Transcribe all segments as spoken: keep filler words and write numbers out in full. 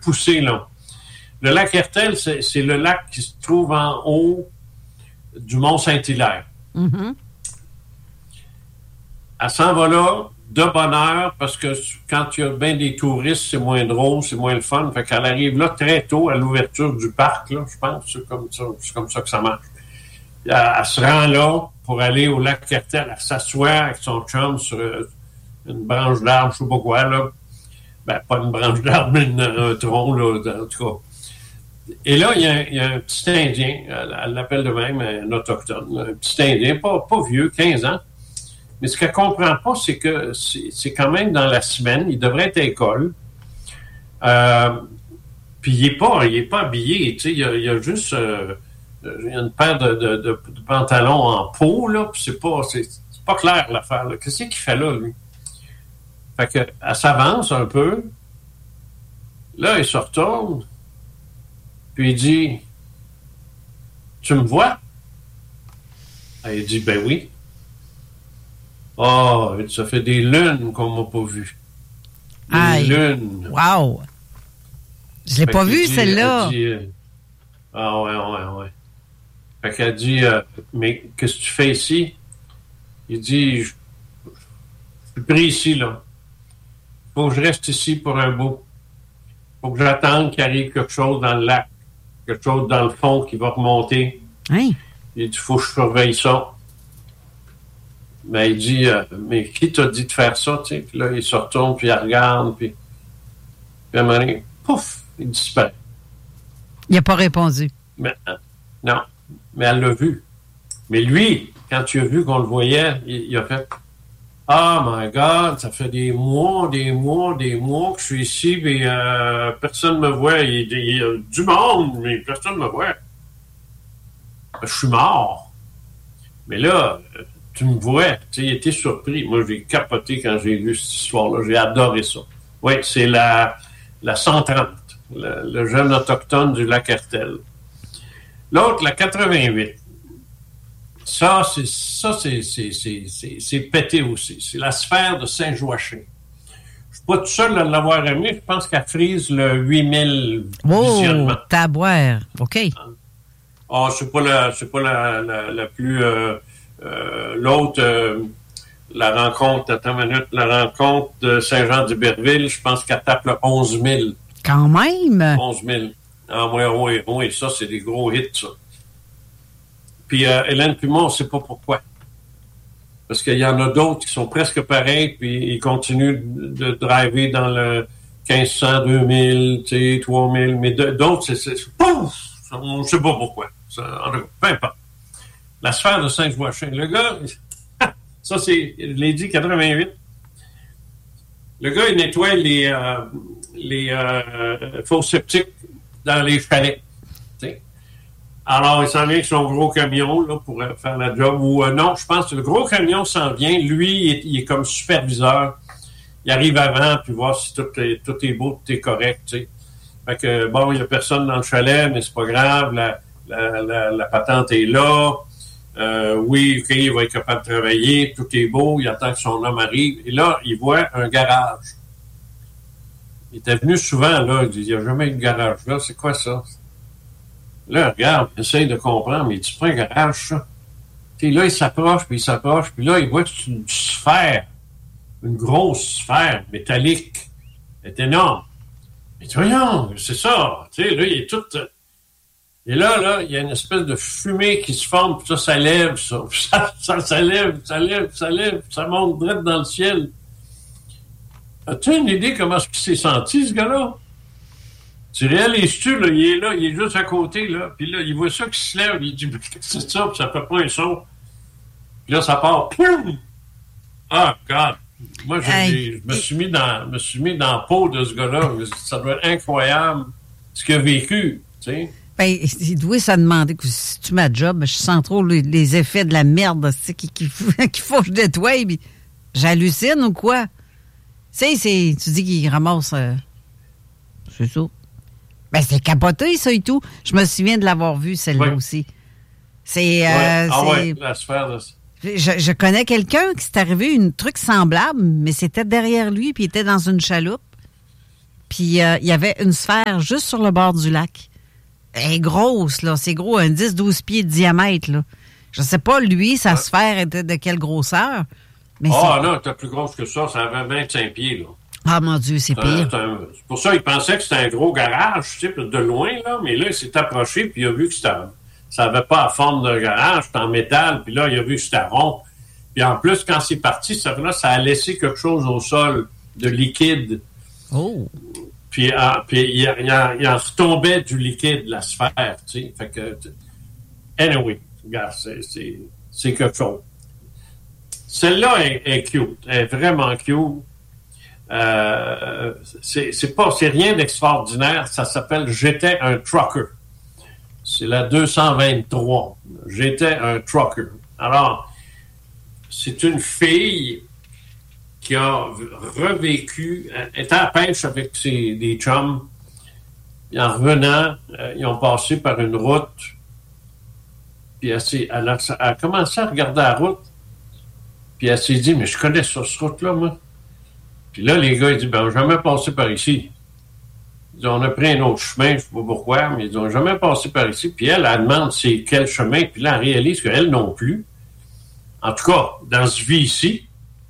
poussé, là. Le lac Hertel, c'est, c'est le lac qui se trouve en haut du Mont-Saint-Hilaire. Mm-hmm. Elle s'en va là de bonne heure parce que quand il y a bien des touristes, c'est moins drôle, c'est moins le fun. Fait qu'elle arrive là très tôt à l'ouverture du parc, là, je pense. C'est comme ça, c'est comme ça que ça marche. Elle, elle se rend là pour aller au lac Hertel. Elle s'assoit avec son chum sur une branche d'arbre, je sais pas quoi, là. Ben, pas une branche d'arbre, mais une, un tronc, là, en tout cas. Et là, il y, a, il y a un petit Indien, elle, elle l'appelle de même, un autochtone, un petit Indien, pas, pas vieux, quinze ans. Mais ce qu'elle comprend pas, c'est que c'est, c'est quand même dans la semaine, il devrait être à l'école. Euh, puis il est pas, il est pas habillé, tu sais, il y a, il y a juste euh, une paire de, de, de, de pantalons en peau, là, puis c'est pas, c'est, c'est pas clair l'affaire, là. Qu'est-ce qu'il fait là, lui? Fait que, elle s'avance un peu. Là, il se retourne. Puis il dit, « Tu me vois? » Elle dit, « Ben oui. » « Oh, ça fait des lunes qu'on m'a pas vu. Des Aïe. lunes. » Wow! Je l'ai pas vue, celle-là. Dit, euh, ah ouais, ouais, ouais. Fait qu'elle dit, euh, « Mais qu'est-ce que tu fais ici? » Il dit, « Je suis pris ici, là. Faut que je reste ici pour un bout. Faut que j'attende qu'il arrive quelque chose dans le lac. Quelque chose dans le fond qui va remonter. » Hein? Il dit, « Faut que je surveille ça. » Mais il dit, euh, « Mais qui t'a dit de faire ça? » Tu sais? Puis là, il se retourne, puis il regarde, puis, puis à un moment donné, pouf, il disparaît. Il n'a pas répondu. Mais, non, mais elle l'a vu. Mais lui, quand il a vu qu'on le voyait, il, il a fait, « Oh my God, ça fait des mois, des mois, des mois que je suis ici, mais euh, personne ne me voit. Il, il y a du monde, mais personne ne me voit. Je suis mort. Mais là, tu me vois. » Tu sais, il était surpris. Moi, j'ai capoté quand j'ai lu cette histoire-là. J'ai adoré ça. Oui, c'est la, la cent trente, le, le jeune autochtone du lac Hertel. L'autre, la quatre-vingt-huit. Ça, c'est, ça c'est, c'est, c'est, c'est, c'est pété aussi. C'est la sphère de Saint-Joachim. Je suis pas tout seul à l'avoir aimé. Je pense qu'elle frise le huit mille visionnements. Oh, taboire. OK. Ah, c'est pas la, c'est pas la, la, la plus... Euh, euh, l'autre, euh, la rencontre, attends une minute, la rencontre de Saint-Jean-d'Iberville, je pense qu'elle tape le onze mille. Quand même! onze mille. Ah, oui, oui, oui, ça, c'est des gros hits, ça. Puis euh, Hélène Pumont, on ne sait pas pourquoi. Parce qu'il y en a d'autres qui sont presque pareils, puis ils continuent de driver dans le quinze cents, deux mille, tu sais, trois mille, mais de, d'autres, c'est, c'est, c'est pouf! On ne sait pas pourquoi. Ça, en tout cas, peu importe. La sphère de Saint-Joachim. Le gars, ça, c'est, je l'ai dit, quatre-vingt-huit. Le gars, il nettoie les, euh, les euh, faux septiques dans les chalets. T'sais. Alors, il s'en vient avec son gros camion là, pour euh, faire la job. Ou euh, non, je pense que le gros camion s'en vient. Lui, il est, il est comme superviseur. Il arrive avant, puis voir si tout est, tout est beau, tout est correct. T'sais. Fait que, bon, il n'y a personne dans le chalet, mais c'est pas grave. La, la, la, la patente est là. Euh, oui, OK, il va être capable de travailler. Tout est beau. Il attend que son homme arrive. Et là, il voit un garage. Il était venu souvent, là. Il dit, il n'y a jamais eu de garage là. C'est quoi ça? Là, regarde, il essaye de comprendre, mais tu prends un garage, ça. Puis là, il s'approche, puis il s'approche, puis là, il voit que c'est une sphère. Une grosse sphère métallique. Elle est énorme. Mais tu voyons, c'est ça. Tu sais, là, il est tout... Et là, là, il y a une espèce de fumée qui se forme, puis ça, ça lève, ça. Ça, ça, ça lève, ça lève, ça lève, ça monte direct dans le ciel. As-tu une idée comment est-ce qu'il s'est senti, ce gars-là? Tu réalises-tu, là, il est là, il est juste à côté, là, puis là, il voit ça qui se lève, il dit, qu'est-ce que c'est ça, puis ça fait pas un son. Puis là, ça part, poum! Ah, God! Moi, je, hey. je me suis mis dans, me suis mis dans la peau de ce gars-là. Ça doit être incroyable, ce qu'il a vécu, tu sais. Ben, il doit se demander que si tu ma job, je sens trop les, les effets de la merde qu'il qui, qui, qui faut que je nettoie, puis j'hallucine ou quoi? Tu sais, c'est, tu dis qu'il ramasse... Euh, c'est ça. Ben, c'est capoté, ça et tout. Je me souviens de l'avoir vu, celle-là oui. aussi. C'est... Euh, ouais. Ah c'est... ouais, la sphère de... Je, je connais quelqu'un qui s'est arrivé un truc semblable, mais c'était derrière lui, puis il était dans une chaloupe. Puis euh, il y avait une sphère juste sur le bord du lac. Elle est grosse, là. C'est gros, un dix douze pieds de diamètre, là. Je sais pas, lui, sa ouais. sphère était de quelle grosseur. Mais ah c'est... non, elle était plus grosse que ça. Ça avait vingt-cinq pieds, là. Ah, mon Dieu, c'est, c'est pire. Un, un, c'est pour ça qu'il pensait que c'était un gros garage, tu sais, de loin, là. Mais là, il s'est approché, puis il a vu que c'était, ça n'avait pas la forme d'un garage, c'était en métal. Puis là, il a vu que c'était rond. Puis en plus, quand c'est parti, ça, là, ça a laissé quelque chose au sol de liquide. Oh! Puis, ah, puis il, il, il en tombait du liquide, la sphère, tu sais. Fait que, anyway, regarde, c'est, c'est, c'est quelque chose. Celle-là est, est cute, elle est vraiment cute. Euh, c'est, c'est pas, c'est rien d'extraordinaire. Ça s'appelle « J'étais un trucker ». C'est la deux cent vingt-trois. « J'étais un trucker ». Alors, c'est une fille qui a revécu, elle était à la pêche avec ses, des chums, et en revenant, euh, ils ont passé par une route, puis elle, s'est, elle, a, elle a commencé à regarder la route, puis elle s'est dit, mais je connais ça, cette route-là, moi. Puis là, les gars, ils disent, ben, on n'a jamais passé par ici. Ils disent, on a pris un autre chemin, je ne sais pas pourquoi, mais ils n'ont jamais passé par ici. Puis elle, elle demande c'est quel chemin, puis là, elle réalise qu'elle non plus. En tout cas, dans ce vie ici.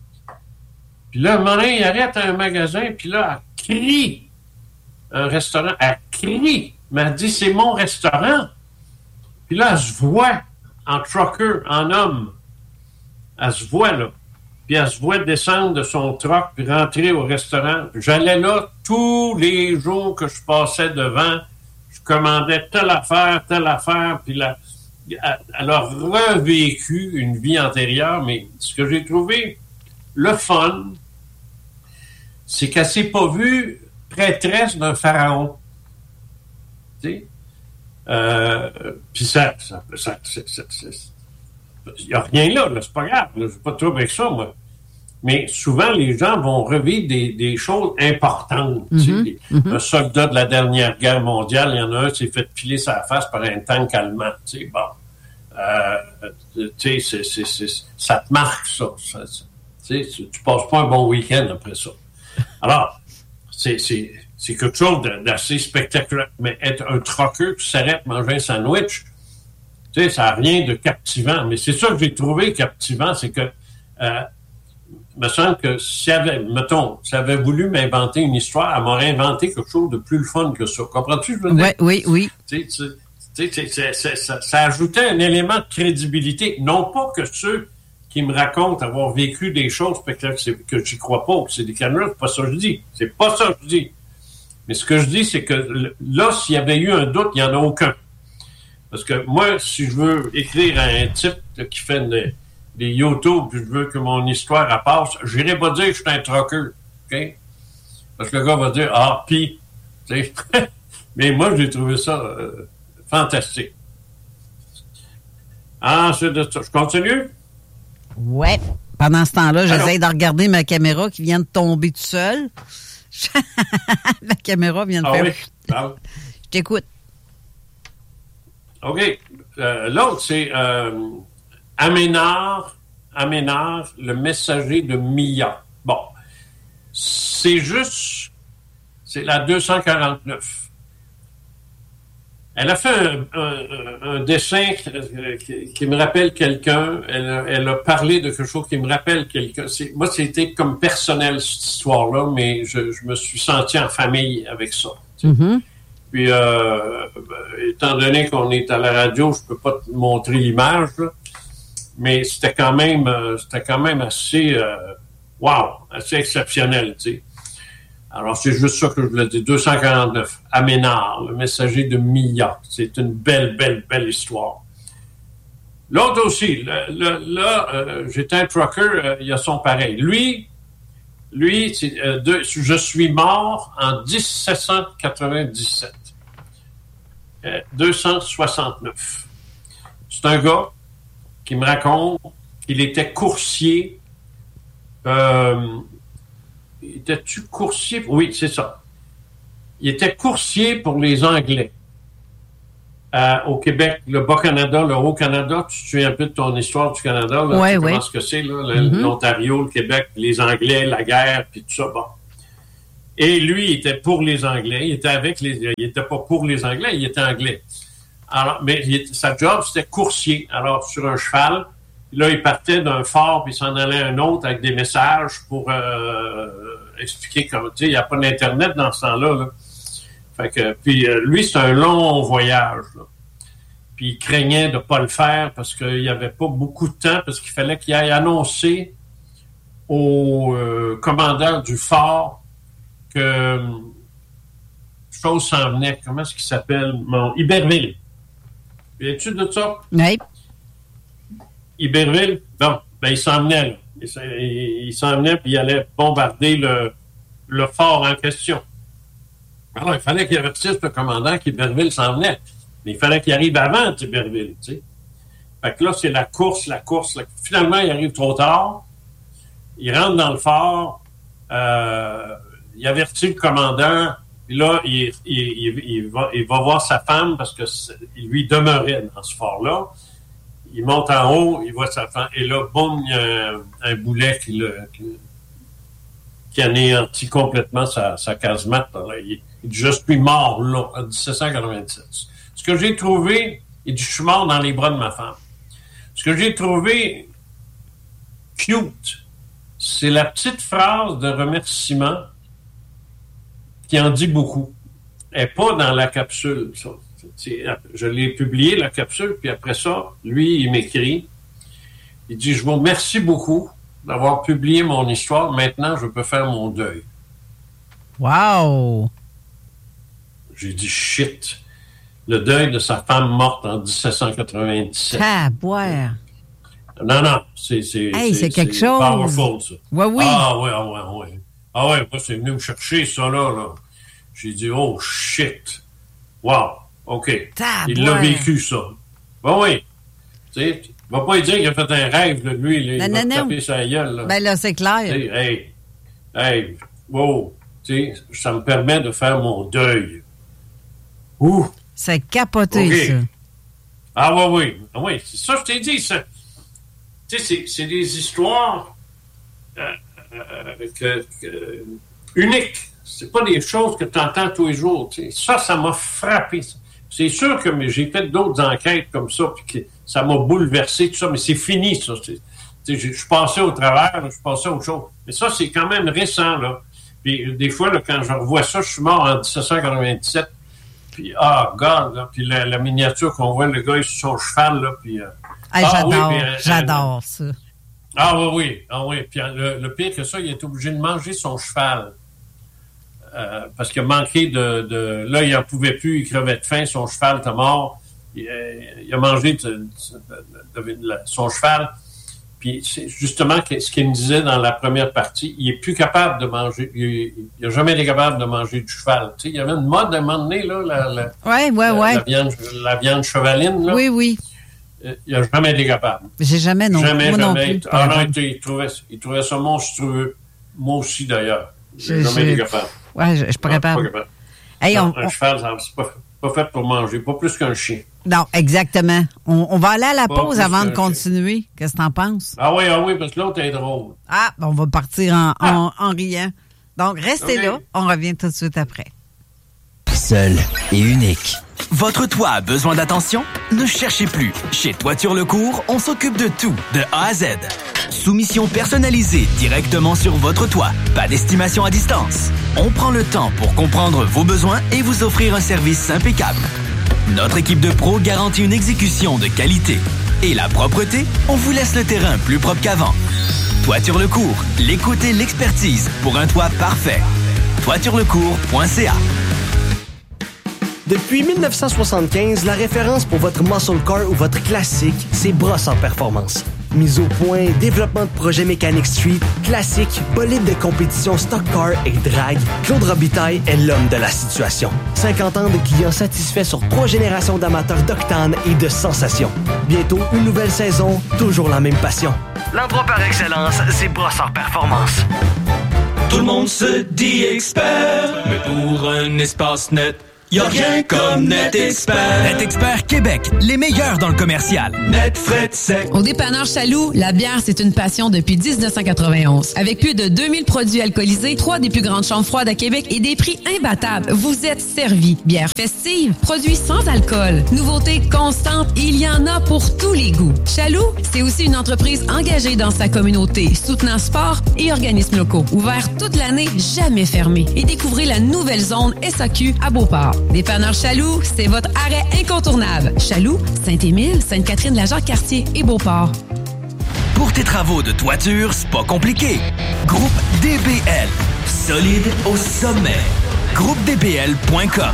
Puis là, un moment donné, il arrête un magasin, puis là, elle crie. Un restaurant, elle crie. Mais elle dit, c'est mon restaurant. Puis là, elle se voit en trucker, en homme. Elle se voit, là. Puis elle se voit descendre de son truck puis rentrer au restaurant. J'allais là tous les jours que je passais devant. Je commandais telle affaire, telle affaire. Puis là, elle a revécu une vie antérieure. Mais ce que j'ai trouvé le fun, c'est qu'elle s'est pas vue prêtresse d'un pharaon. Tu sais? Euh, puis ça, ça, ça, ça, ça, ça il n'y a rien là, là, c'est pas grave, je n'ai pas de trouble avec ça, moi. Mais souvent, les gens vont revivre des, des choses importantes. Mm-hmm. Tu sais, mm-hmm. Un soldat de la dernière guerre mondiale, il y en a un qui s'est fait piler sa face par un tank allemand. Tu sais, bon. Euh, tu sais, c'est, c'est, c'est, ça te marque, ça. ça, ça tu sais, tu passes pas un bon week-end après ça. Alors, c'est, c'est, c'est quelque chose d'assez spectaculaire. Mais être un trucker qui s'arrête manger un sandwich, tu sais, ça n'a rien de captivant. Mais c'est ça que j'ai trouvé captivant, c'est que euh, il me semble que si elle avait, mettons, si elle avait voulu m'inventer une histoire, elle m'aurait inventé quelque chose de plus le fun que ça. Comprends-tu, je veux dire? Oui, oui, oui. Tu sais, tu sais, c'est, c'est, ça, ça ajoutait un élément de crédibilité. Non pas que ceux qui me racontent avoir vécu des choses que, que j'y crois pas, que c'est des canuts, c'est pas ça que je dis. C'est pas ça que je dis. Mais ce que je dis, c'est que là, s'il y avait eu un doute, il n'y en a aucun. Parce que moi, si je veux écrire à un type là, qui fait une, des YouTube, puis je veux que mon histoire elle passe, je n'irai pas dire que je suis un trucker. OK? Parce que le gars va dire, ah, pis, tu sais. Mais moi, j'ai trouvé ça euh, fantastique. Ensuite de ça, je continue? Ouais. Pendant ce temps-là, j'essaie de regarder ma caméra qui vient de tomber tout seul. La caméra vient de ah faire... Oui. Ah. Je t'écoute. OK. Euh, l'autre, c'est euh, Aménard, Aménard, le messager de Mia. Bon. C'est juste... C'est la deux cent quarante-neuf. Elle a fait un, un, un dessin qui, qui me rappelle quelqu'un. Elle a, elle a parlé de quelque chose qui me rappelle quelqu'un. C'est, moi, c'était comme personnel, cette histoire-là, mais je, je me suis senti en famille avec ça. Mm-hmm. Puis, euh, étant donné qu'on est à la radio, je peux pas te montrer l'image, là, mais c'était quand même, c'était quand même assez, euh, wow, assez exceptionnel, tu sais. Alors, c'est juste ça que je voulais dire. deux cent quarante-neuf, Aménard, le messager de Mia. C'est une belle, belle, belle histoire. L'autre aussi, là, là euh, j'étais un trucker, euh, il y a son pareil. Lui, lui, c'est, euh, de, je suis mort en dix-sept cent quatre-vingt-dix-sept. Euh, deux cent soixante-neuf. C'est un gars qui me raconte qu'il était coursier. Euh, Étais-tu coursier? Oui, c'est ça. Il était coursier pour les Anglais. Euh, au Québec, le Bas-Canada, le Haut-Canada, tu te souviens un peu de ton histoire du Canada, là, ouais, tu ouais. comment ce que c'est, là, le, mm-hmm. l'Ontario, le Québec, les Anglais, la guerre, puis tout ça, bon. Et lui, il était pour les Anglais. Il était avec les, il était pas pour les Anglais, il était anglais. Alors, mais il, sa job, c'était coursier. Alors, sur un cheval, là, il partait d'un fort, puis il s'en allait à un autre avec des messages pour euh, expliquer comment, tu sais, il n'y a pas d'Internet dans ce temps-là, là. Fait que, puis euh, lui, c'est un long voyage, là. Puis il craignait de ne pas le faire parce qu'il n'y avait pas beaucoup de temps, parce qu'il fallait qu'il aille annoncer au euh, commandant du fort que euh, chose s'en venait. Comment est-ce qu'il s'appelle? Mon Iberville. Viens-tu de ça? Oui. Iberville? Bon, ben il s'en venait, là. Il, il, il s'en venait, puis il allait bombarder le, le fort en question. Alors, il fallait qu'il avertisse le commandant qu'Iberville s'en venait. Mais il fallait qu'il arrive avant Iberville, tu sais. Fait que là, c'est la course, la course. La... Finalement, il arrive trop tard. Il rentre dans le fort. Euh, il avertit le commandant. Puis là, il, il, il, il, va, il va voir sa femme parce qu'il lui demeurait dans ce fort-là. Il monte en haut, il voit sa femme. Et là, boum, il y a un, un boulet qui, le, qui, qui anéantit complètement sa, sa casemate. Là. Il, il dit « Je suis mort là, en dix-sept cent quatre-vingt-sept. » Ce que j'ai trouvé, il dit « Je suis mort dans les bras de ma femme. » Ce que j'ai trouvé cute, c'est la petite phrase de remerciement qui en dit beaucoup. Elle n'est pas dans la capsule. Ça. C'est, je l'ai publié, la capsule, puis après ça, lui, il m'écrit. Il dit « Je vous remercie beaucoup d'avoir publié mon histoire. Maintenant, je peux faire mon deuil. » Wow! J'ai dit « Shit! » Le deuil de sa femme morte en dix-sept cent quatre-vingt-dix-sept. Ah, boire. Non, non, c'est... C'est, hey, c'est, c'est quelque c'est chose. Powerful, ça. Oui, oui. Ah, oui, ah, oui, oui. Ah, oui, moi, c'est venu me chercher, ça, là, là. J'ai dit, oh, shit. Wow, OK. Ah, il l'a vécu, ça. Ben oui. Tu sais, il va pas lui dire qu'il a fait un rêve de lui, là, il non, va non, taper non. sa gueule, là. Ben là, c'est clair. T'sais, hey, hey, wow. Tu sais, ça me permet de faire mon deuil. Ouh. C'est capoté, okay. Ça. Ah oui, oui. Ah, oui, c'est ça que je t'ai dit. Ça. Tu sais, c'est, c'est des histoires euh, euh, que, que, uniques. C'est pas des choses que tu entends tous les jours. Tu sais. Ça, ça m'a frappé. C'est sûr que j'ai fait d'autres enquêtes comme ça, puis que ça m'a bouleversé, tout ça, mais c'est fini, ça. C'est, tu sais, je suis passé au travers, je suis passé à autre chose. Mais ça, c'est quand même récent, là. Puis des fois, là, quand je revois ça, je suis mort en dix-sept cent quatre-vingt-dix-sept. Puis, ah, regarde, là, puis la, la miniature qu'on voit, le gars, il est sur son cheval, là, puis... Euh, hey, ah, j'adore, oui, puis, euh, j'adore ça. Ah oui, oui, ah oui. Puis le, le pire que ça, il est obligé de manger son cheval. Euh, parce qu'il a manqué de, de... Là, il n'en pouvait plus, il crevait de faim, son cheval était mort. Il, euh, il a mangé de, de, de, de, de, son cheval. Puis c'est justement ce qu'il me disait dans la première partie, il est plus capable de manger, il n'a jamais été capable de manger du cheval. Tu sais, il y avait une mode à un moment donné, là, la, la, ouais, ouais, la, ouais. la, viande, la viande chevaline. Là. Oui, oui. Il n'a jamais été capable. J'ai jamais non Jamais, Moi jamais. Non plus, ah non, il, il, trouvait, il trouvait ça monstrueux. Moi aussi, d'ailleurs. J'ai jamais été capable. Ouais, je ne suis pas, ah, pas capable. Hey, non, on, un on... cheval, c'est pas, pas fait pour manger, pas plus qu'un chien. Non, exactement. On, on va aller à la pause avant de continuer. Chien. Qu'est-ce que t'en penses? Ah oui, ah oui, parce que l'autre est drôle. Ah, on va partir en, ah. en, en riant. Donc, restez okay. là. On revient tout de suite après. Seul et unique. Votre toit a besoin d'attention? Ne cherchez plus. Chez Toiture Lecourt, on s'occupe de tout, de A à Z. Soumission personnalisée directement sur votre toit. Pas d'estimation à distance. On prend le temps pour comprendre vos besoins et vous offrir un service impeccable. Notre équipe de pros garantit une exécution de qualité. Et la propreté, on vous laisse le terrain plus propre qu'avant. Toiture Lecourt, l'écoute et l'expertise pour un toit parfait. toiture lecourt point c a. Depuis dix-neuf cent soixante-quinze, la référence pour votre muscle car ou votre classique, c'est Brossard Performance. Mise au point, développement de projets mécaniques street, classique, bolide de compétition stock car et drag, Claude Robitaille est l'homme de la situation. cinquante ans de clients satisfaits sur trois générations d'amateurs d'octane et de sensations. Bientôt, une nouvelle saison, toujours la même passion. L'endroit par excellence, c'est Brossard Performance. Tout le monde se dit expert, mais pour un espace net, Y a rien comme NetExpert. NetExpert Québec, les meilleurs dans le commercial. Net frais de sec. Au dépanneur Chaloux, la bière, c'est une passion depuis dix-neuf cent quatre-vingt-onze. Avec plus de deux mille produits alcoolisés, trois des plus grandes chambres froides à Québec et des prix imbattables, vous êtes servis. Bière festive, produits sans alcool, nouveautés constantes, il y en a pour tous les goûts. Chaloux, c'est aussi une entreprise engagée dans sa communauté, soutenant sport et organismes locaux. Ouvert toute l'année, jamais fermé. Et découvrez la nouvelle zone S A Q à Beauport. Dépanneur Chaloux, c'est votre arrêt incontournable. Chaloux, Saint-Émile, Sainte-Catherine-de-la-Jacques-Cartier et Beauport. Pour tes travaux de toiture, c'est pas compliqué. Groupe D B L. Solide au sommet. groupe d b l point com.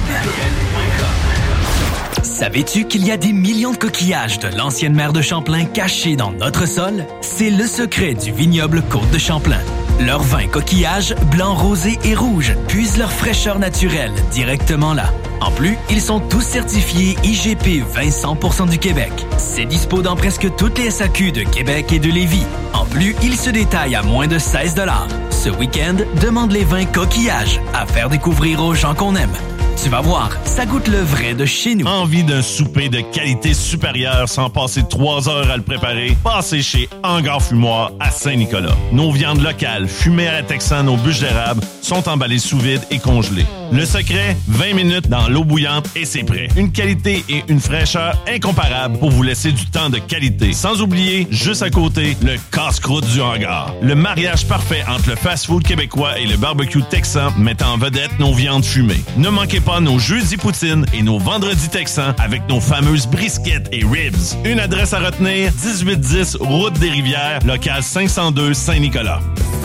Savais-tu qu'il y a des millions de coquillages de l'ancienne mer de Champlain cachés dans notre sol? C'est le secret du vignoble Côte de Champlain. Leurs vins coquillages, blancs, rosés et rouges, puisent leur fraîcheur naturelle directement là. En plus, ils sont tous certifiés I G P vingt cent pour cent du Québec. C'est dispo dans presque toutes les S A Q de Québec et de Lévis. En plus, ils se détaillent à moins de seize dollars. Ce week-end, demande les vins coquillages à faire découvrir aux gens qu'on aime. Tu vas voir, ça goûte le vrai de chez nous. Envie d'un souper de qualité supérieure sans passer trois heures à le préparer? Passez chez Hangar Fumoir à Saint-Nicolas. Nos viandes locales, fumées à la texane aux bûches d'érable, sont emballées sous vide et congelées. Le secret, vingt minutes dans l'eau bouillante et c'est prêt. Une qualité et une fraîcheur incomparables pour vous laisser du temps de qualité. Sans oublier, juste à côté, le casse-croûte du hangar. Le mariage parfait entre le fast-food québécois et le barbecue texan mettant en vedette nos viandes fumées. Ne manquez pas nos jeudis poutines et nos vendredis texans avec nos fameuses brisquettes et ribs. Une adresse à retenir, dix-huit dix Route des Rivières, local cinq cent deux Saint-Nicolas.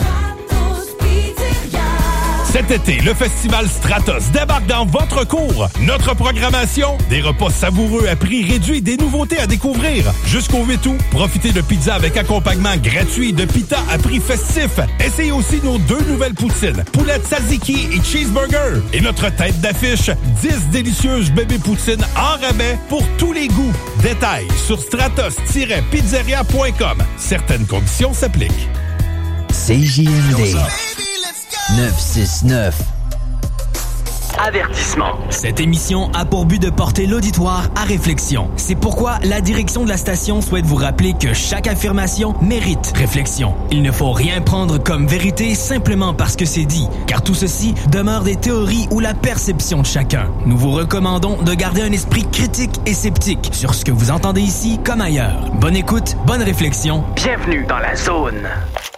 Cet été, le festival Stratos débarque dans votre cour. Notre programmation, des repas savoureux à prix réduit, des nouveautés à découvrir. Jusqu'au huit août, profitez de pizza avec accompagnement gratuit de pita à prix festif. Essayez aussi nos deux nouvelles poutines, poulet tzatziki et cheeseburger. Et notre tête d'affiche, dix délicieuses bébés poutines en rabais pour tous les goûts. Détails sur stratos tiret pizzeria point com. Certaines conditions s'appliquent. C J M D neuf cent soixante-neuf. Avertissement. Cette émission a pour but de porter l'auditoire à réflexion. C'est pourquoi la direction de la station souhaite vous rappeler que chaque affirmation mérite réflexion. Il ne faut rien prendre comme vérité simplement parce que c'est dit, car tout ceci demeure des théories ou la perception de chacun. Nous vous recommandons de garder un esprit critique et sceptique sur ce que vous entendez ici comme ailleurs. Bonne écoute, bonne réflexion. Bienvenue dans la zone.